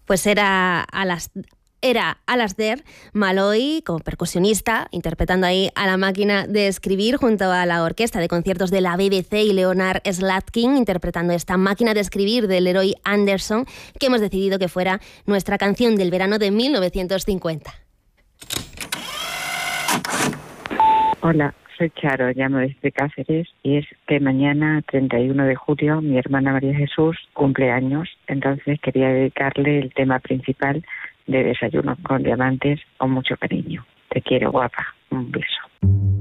Pues era Alasdair Malloy como percusionista, interpretando ahí a la máquina de escribir junto a la orquesta de conciertos de la BBC y Leonard Slatkin, interpretando esta máquina de escribir de Leroy Anderson, que hemos decidido que fuera nuestra canción del verano de 1950. Hola, soy Charo, llamo desde Cáceres y es que mañana, 31 de julio, mi hermana María Jesús cumple años, entonces quería dedicarle el tema principal de Desayuno con Diamantes con mucho cariño. Te quiero, guapa. Un beso.